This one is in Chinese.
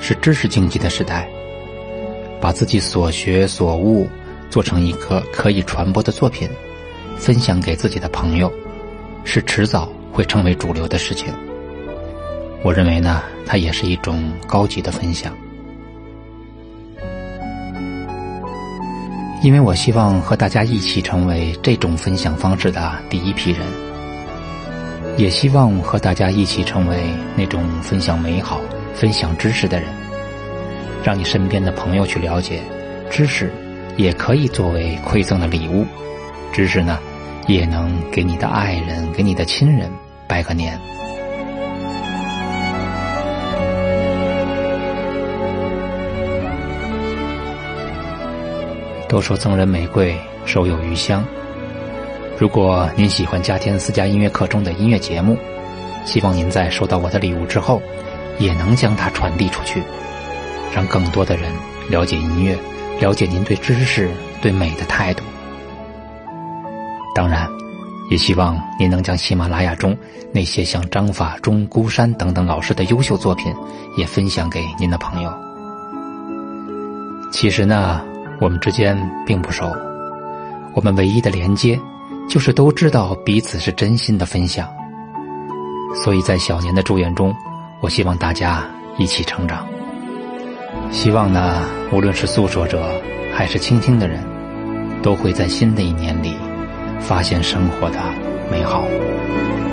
是知识经济的时代，把自己所学所悟做成一个可以传播的作品，分享给自己的朋友，是迟早会成为主流的事情。我认为呢，它也是一种高级的分享。因为我希望和大家一起成为这种分享方式的第一批人，也希望和大家一起成为那种分享美好、分享知识的人，让你身边的朋友去了解，知识也可以作为馈赠的礼物，知识呢，也能给你的爱人、给你的亲人拜个年。都说赠人玫瑰，手有余香。如果您喜欢嘉天私家音乐课中的音乐节目，希望您在收到我的礼物之后，也能将它传递出去，让更多的人了解音乐，了解您对知识、对美的态度。当然，也希望您能将喜马拉雅中那些像张法中、孤山等等老师的优秀作品也分享给您的朋友。其实呢，我们之间并不熟，我们唯一的连接就是都知道彼此是真心的分享。所以在小年的祝愿中，我希望大家一起成长。希望呢，无论是诉说者还是倾听的人，都会在新的一年里发现生活的美好。